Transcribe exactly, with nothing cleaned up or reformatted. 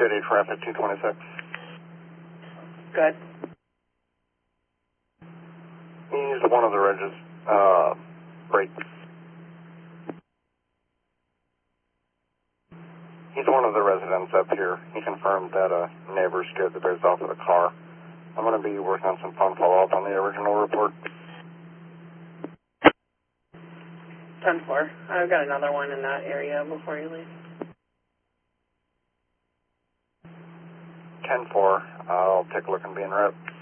City traffic two twenty-six. Good. He's one of the regis, uh, break. He's one of the residents up here. He confirmed that a uh, neighbor scared the bears off of the car. I'm going to be working on some phone follow-up on the original report. ten four. I've got another one in that area before you leave. ten four. I'll take a look and be in route.